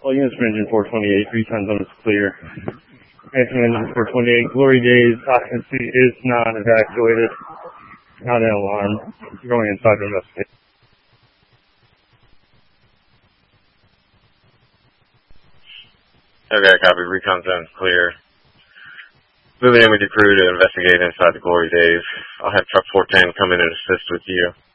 All units from engine 428, 3 tons on is clear. And from engine 428, Glory Days, occupancy is not evacuated. Not an alarm. You're going inside to investigate. Okay, copy. Recon zone's clear. Moving in with your crew to investigate inside the Glory Days. I'll have truck 410 come in and assist with you.